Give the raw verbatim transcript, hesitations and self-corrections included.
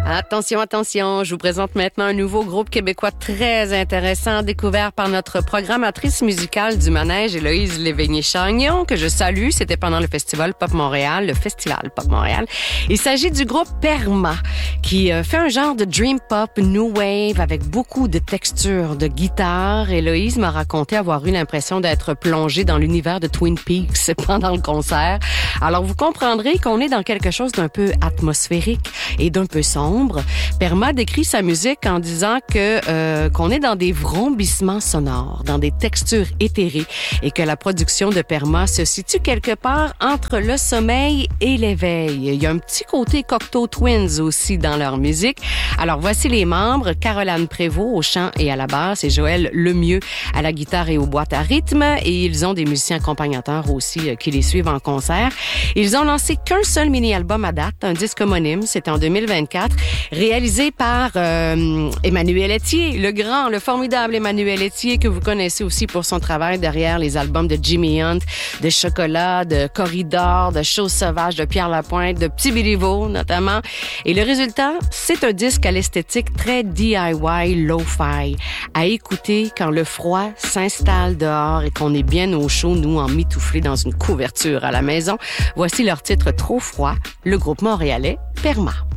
Attention, attention, je vous présente maintenant un nouveau groupe québécois très intéressant, découvert par notre programmatrice musicale du Manège, Héloïse Léveillé-Chagnon, que je salue. C'était pendant le Festival Pop Montréal, le Festival Pop Montréal. Il s'agit du groupe Perma, qui fait un genre de dream pop, new wave, avec beaucoup de textures de guitare. Héloïse m'a raconté avoir eu l'impression d'être plongée dans l'univers de Twin Peaks pendant le concert. Alors, vous comprendrez qu'on est dans quelque chose d'un peu atmosphérique et d'un peu sombre. Perma décrit sa musique en disant que euh, qu'on est dans des vrombissements sonores, dans des textures éthérées et que la production de Perma se situe quelque part entre le sommeil et l'éveil. Il y a un petit côté Cocteau Twins aussi dans leur musique. Alors voici les membres: Caroline Prévost au chant et à la basse et Joël Lemieux à la guitare et aux boîtes à rythme. Et ils ont des musiciens accompagnateurs aussi euh, qui les suivent en concert. Ils ont lancé qu'un seul mini-album à date, un disque homonyme, c'était en deux mille vingt-quatre. Réalisé par euh, Emmanuel Etier, le grand, le formidable Emmanuel Etier, que vous connaissez aussi pour son travail derrière les albums de Jimmy Hunt, de Chocolat, de Corridor, de Choses sauvages, de Pierre Lapointe, de Petit Béliveau notamment. Et le résultat, c'est un disque à l'esthétique très D I Y, lo-fi, à écouter quand le froid s'installe dehors et qu'on est bien au chaud, nous, en mitouflés dans une couverture à la maison. Voici leur titre Trop froid, le groupe montréalais Perma.